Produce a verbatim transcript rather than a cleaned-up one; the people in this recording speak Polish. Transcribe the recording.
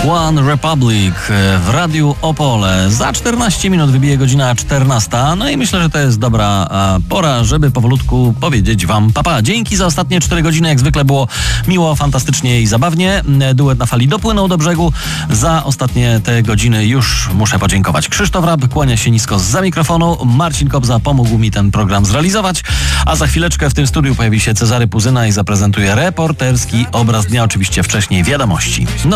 One Republic w Radiu Opole. Za czternaście minut wybije godzina czternasta. No i myślę, że to jest dobra pora, żeby powolutku powiedzieć wam papa. Dzięki za ostatnie cztery godziny. Jak zwykle było miło, fantastycznie i zabawnie. Duet na fali dopłynął do brzegu. Za ostatnie te godziny już muszę podziękować. Krzysztof Rab kłania się nisko zza mikrofonu. Marcin Kobza pomógł mi ten program zrealizować. A za chwileczkę w tym studiu pojawi się Cezary Puzyna i zaprezentuje reporterski obraz dnia. Oczywiście wcześniej wiadomości. No